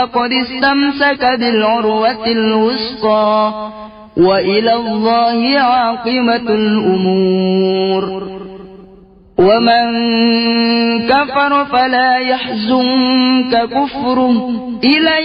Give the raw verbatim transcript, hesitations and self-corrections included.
فقد استمسك بالعروة الوثقى وإلى الله عاقبة الأمور. ومن كفر فلا يحزنك كفره إلى